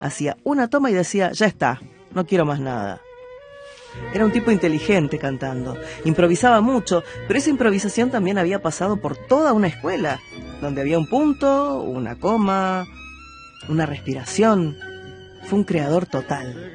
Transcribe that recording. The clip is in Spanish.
hacía una toma y decía, ya está, no quiero más nada. Era un tipo inteligente cantando, improvisaba mucho, pero esa improvisación también había pasado por toda una escuela, donde había un punto, una coma, una respiración. Fue un creador total.